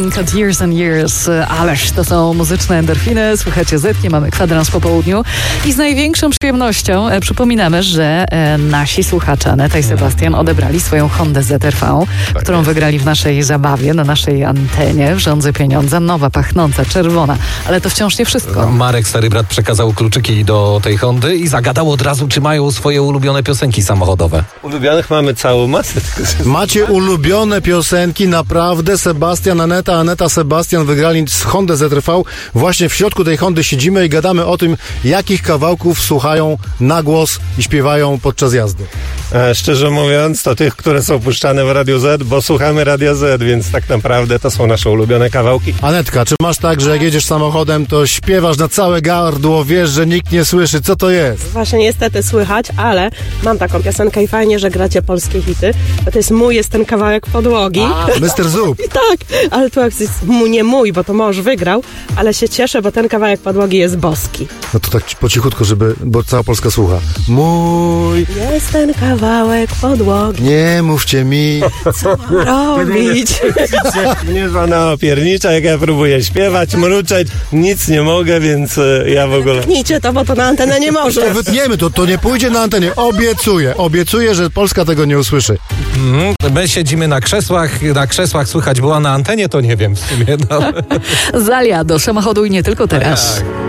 Cut Years and Years. Ależ to są muzyczne endorfiny. Słuchajcie Zetki, mamy kwadrans po południu. I z największą przyjemnością przypominamy, że nasi słuchacze Aneta i Sebastian odebrali swoją Hondę ZR-V, którą wygrali w naszej zabawie, na naszej antenie w Żądzy Pieniądza. Nowa, pachnąca, czerwona. Ale to wciąż nie wszystko. Marek, stary brat, przekazał kluczyki do tej Hondy i zagadał od razu, czy mają swoje ulubione piosenki samochodowe. Ulubionych mamy całą masę. Macie ulubione piosenki, naprawdę. Sebastian, Aneta, Sebastian wygrali Hondę ZR-V. Właśnie w środku tej Hondy siedzimy i gadamy o tym, jakich kawałków słuchają na głos i śpiewają podczas jazdy. Szczerze mówiąc, to tych, które są puszczane w Radiu Z, bo słuchamy Radia Z, więc tak naprawdę to są nasze ulubione kawałki. Anetka, czy masz tak, że jak jedziesz samochodem, to śpiewasz na całe gardło, wiesz, że nikt nie słyszy, co to jest? Właśnie niestety słychać, ale mam taką piosenkę i fajnie, że gracie polskie hity, bo to jest ten kawałek podłogi. Mr. Zup. Tak, ale to jest nie mój, bo to mąż wygrał, ale się cieszę, bo ten kawałek podłogi jest boski. No to tak po cichutku, bo cała Polska słucha. Mój. Jest ten kawałek podłogi. Nie mówcie mi. Co robić? Mnie żona opiernicza, jak ja próbuję śpiewać, mruczeć, nic nie mogę, więc ja w ogóle... Tnijcie to, bo to na antenę nie może. To wytniemy, to nie pójdzie na antenie. Obiecuję, że Polska tego nie usłyszy. My siedzimy na krzesłach słychać była na antenie, to nie wiem w sumie. No. Zalia do samochodu i nie tylko teraz.